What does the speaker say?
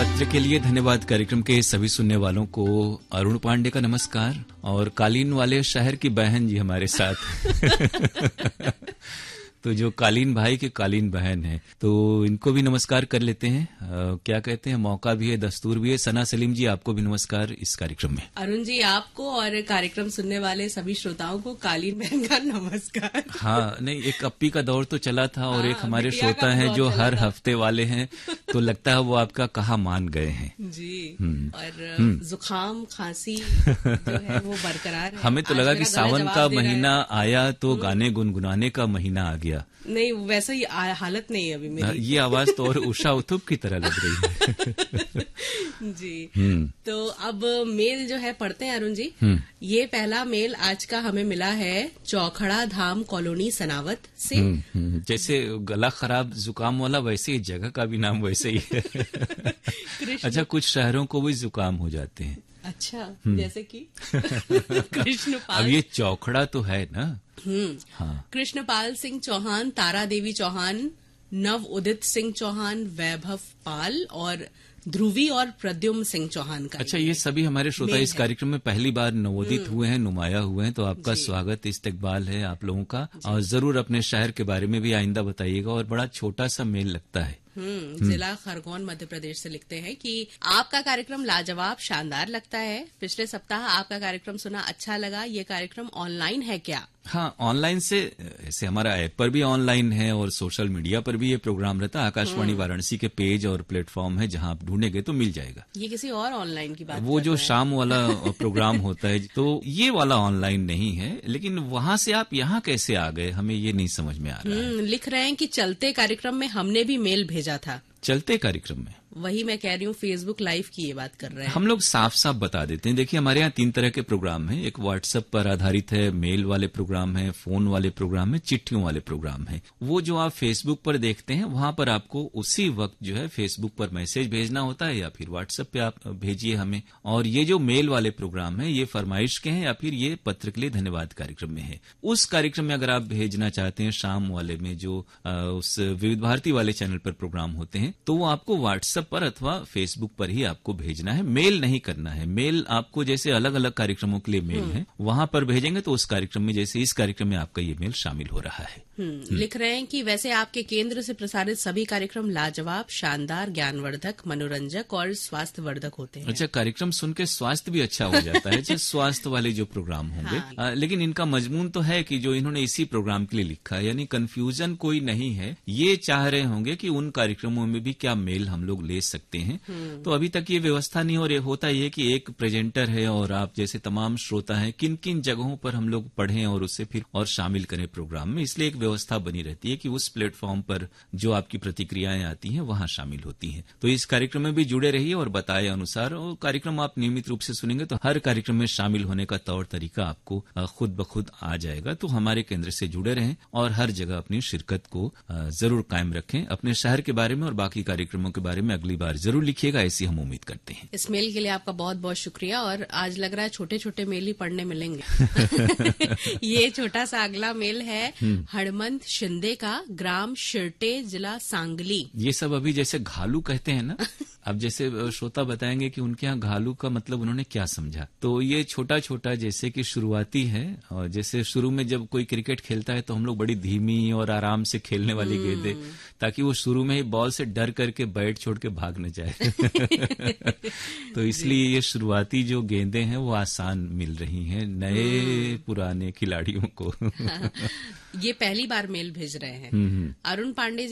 पत्र के लिए धन्यवाद कार्यक्रम के सभी सुनने वालों को अरुण पांडे का नमस्कार और कालीन वाले शहर की बहन जी हमारे साथ तो जो कालीन भाई के कालीन बहन है तो इनको भी नमस्कार कर लेते हैं। क्या कहते हैं, मौका भी है, दस्तूर भी है। सना सलीम जी, आपको भी नमस्कार इस कार्यक्रम में। अरुण जी, आपको और कार्यक्रम सुनने वाले सभी श्रोताओं को कालीन बहन का नमस्कार। हाँ, नहीं, एक अप्पी का दौर तो चला था और एक हमारे श्रोता हैं जो हर हफ्ते वाले हैं, तो लगता है वो आपका कहा मान गए हैं जी। और जुकाम खांसी जो है वो बरकरार है। हमें तो लगा कि सावन का महीना आया तो गाने गुनगुनाने का महीना आ गया। नहीं, वैसा ही हालत नहीं है अभी मेरी। ये आवाज तो और उषा उत्थुप की तरह लग रही है जी। तो अब मेल जो है पढ़ते हैं अरुण जी। ये पहला मेल आज का हमें मिला है चौखड़ा धाम कॉलोनी सनावत से। जैसे गला खराब जुकाम वाला वैसे ही जगह का भी नाम वैसे ही है। अच्छा, कुछ शहरों को भी जुकाम हो जाते हैं। अच्छा, जैसे कि कृष्णपाल। अब ये चौखड़ा तो है ना। हाँ। कृष्णपाल सिंह चौहान, तारा देवी चौहान, नव उदित सिंह चौहान, वैभव पाल और ध्रुवी और प्रद्युम्न सिंह चौहान का। अच्छा, ये सभी हमारे श्रोता इस कार्यक्रम में पहली बार नवोदित हुए हैं, नुमाया हुए हैं, तो आपका स्वागत, इस्तकबाल है आप लोगों का। और जरूर अपने शहर के बारे में भी आइंदा बताइएगा। और बड़ा छोटा सा मेल लगता है। जिला खरगोन मध्य प्रदेश से लिखते हैं कि आपका कार्यक्रम लाजवाब शानदार लगता है। पिछले सप्ताह आपका कार्यक्रम सुना, अच्छा लगा। ये कार्यक्रम ऑनलाइन है क्या? हाँ, ऑनलाइन से ऐसे हमारा ऐप पर भी ऑनलाइन है और सोशल मीडिया पर भी ये प्रोग्राम रहता है। आकाशवाणी वाराणसी के पेज और प्लेटफॉर्म है, जहां आप ढूंढेंगे तो मिल जाएगा। ये किसी और ऑनलाइन की बात वो जो शाम वाला प्रोग्राम होता है, तो ये वाला ऑनलाइन नहीं है। लेकिन वहां से आप यहाँ कैसे आ गए, हमें ये नहीं समझ में आ रहा है। लिख रहे हैं कि चलते कार्यक्रम में हमने भी मेल भेजा था। चलते कार्यक्रम में? वही मैं कह रही हूँ, फेसबुक लाइव की ये बात कर रहे हैं। हम लोग साफ साफ बता देते हैं। देखिए, हमारे यहाँ 3 तरह के प्रोग्राम हैं। एक व्हाट्सएप पर आधारित है, मेल वाले प्रोग्राम है, फोन वाले प्रोग्राम है, चिट्ठियों वाले प्रोग्राम है। वो जो आप फेसबुक पर देखते हैं, वहां पर आपको उसी वक्त जो है फेसबुक पर मैसेज भेजना होता है या फिर व्हाट्सएप पे आप भेजिए हमें। और ये जो मेल वाले प्रोग्राम है, ये फरमाइश के हैं या फिर ये पत्र के लिए धन्यवाद कार्यक्रम में है। उस कार्यक्रम में अगर आप भेजना चाहते हैं, शाम वाले में जो उस विविध भारती वाले चैनल पर प्रोग्राम होते हैं, तो वो आपको व्हाट्सएप पर अथवा फेसबुक पर ही आपको भेजना है। मेल नहीं करना है। मेल आपको जैसे अलग अलग कार्यक्रमों के लिए मेल है, वहां पर भेजेंगे तो उस कार्यक्रम में, जैसे इस कार्यक्रम में आपका ये मेल शामिल हो रहा है। लिख रहे हैं कि वैसे आपके केंद्र से प्रसारित सभी कार्यक्रम लाजवाब, शानदार, ज्ञानवर्धक, मनोरंजक और स्वास्थ्यवर्धक होते हैं। अच्छा, कार्यक्रम सुन के स्वास्थ्य भी अच्छा हो जाता है। अच्छा, स्वास्थ्य वाले जो प्रोग्राम होंगे। लेकिन इनका मजमून तो है कि जो इन्होंने इसी प्रोग्राम के लिए लिखा है, यानी कंफ्यूजन कोई नहीं है। ये चाह रहे होंगे कि उन कार्यक्रमों में भी क्या मेल हम लोग ले सकते हैं। तो अभी तक ये व्यवस्था नहीं हो रही। होता ये कि एक प्रेजेंटर है और आप जैसे तमाम श्रोता हैं, किन किन जगहों पर हम लोग पढ़ें और उससे फिर और शामिल करें प्रोग्राम में। इसलिए एक व्यवस्था बनी रहती है कि उस प्लेटफॉर्म पर जो आपकी प्रतिक्रियाएं आती हैं वहां शामिल होती हैं। तो इस कार्यक्रम में भी जुड़े रहिए और बताए अनुसार कार्यक्रम आप नियमित रूप से सुनेंगे तो हर कार्यक्रम में शामिल होने का तौर तरीका आपको खुद ब खुद आ जाएगा। तो हमारे केंद्र से जुड़े रहें और हर जगह अपनी शिरकत को जरूर कायम रखें। अपने शहर के बारे में और बाकी कार्यक्रमों के बारे में अगली बार जरूर लिखिएगा, ऐसी हम उम्मीद करते हैं। इस मेल के लिए आपका बहुत बहुत शुक्रिया। और आज लग रहा है छोटे छोटे मेल ही पढ़ने मिलेंगे। ये छोटा सा अगला मेल है हरमंत शिंदे का, ग्राम शिरटे, जिला सांगली। ये सब अभी जैसे घालू कहते हैं ना, अब जैसे श्रोता बताएंगे कि उनके यहाँ घालू का मतलब उन्होंने क्या समझा। तो ये छोटा छोटा जैसे कि शुरुआती है। और जैसे शुरू में जब कोई क्रिकेट खेलता है तो हम लोग बड़ी धीमी और आराम से खेलने वाली गेंदें, ताकि वो शुरू में ही बॉल से डर करके बैट छोड़ के भाग न जाए। तो इसलिए ये शुरुआती जो गेंदें हैं वो आसान मिल रही हैं नए पुराने खिलाड़ियों को। ये पहली बार मेल भेज रहे हैं। अरुण पांडे